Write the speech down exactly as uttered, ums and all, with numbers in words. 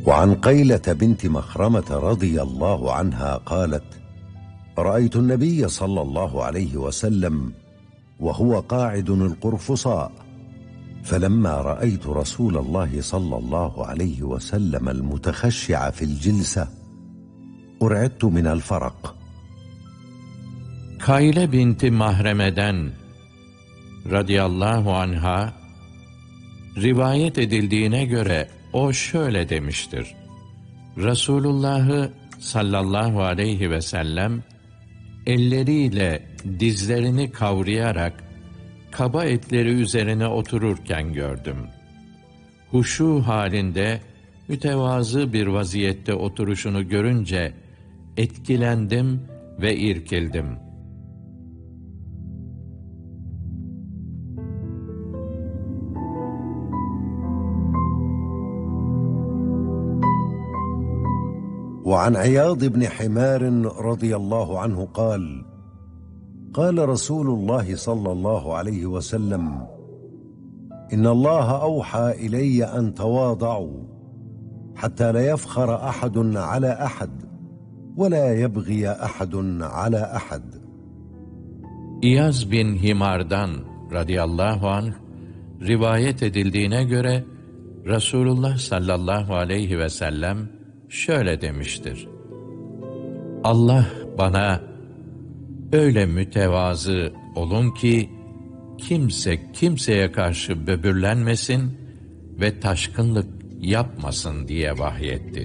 وعن قيلة بنت مخرمة رضي الله عنها قالت: رأيت النبي صلى الله عليه وسلم وهو قاعد القرفصاء، فلما رأيت رسول الله صلى الله عليه وسلم المتخشع في الجلسة أرعدت من الفرق. Kayle binti Mahreme'den radıyallahu anha rivayet edildiğine göre o şöyle demiştir: Resulullah'ı sallallahu aleyhi ve sellem elleriyle dizlerini kavrayarak kaba etleri üzerine otururken gördüm. Huşu halinde mütevazı bir vaziyette oturuşunu görünce etkilendim ve irkildim. وعن عياض بن حمار رضي الله عنه قال: قال رسول الله صلى الله عليه وسلم: إن الله أوحى إلي أن تواضعوا حتى لا يفخر أحد على أحد ولا يبغي أحد على أحد. İyaz bin Himar'dan radıyallahu anh rivayet edildiğine göre Resulullah sallallahu aleyhi ve sellem şöyle demiştir: Allah bana öyle mütevazı olun ki kimse kimseye karşı böbürlenmesin ve taşkınlık yapmasın diye vahyetti.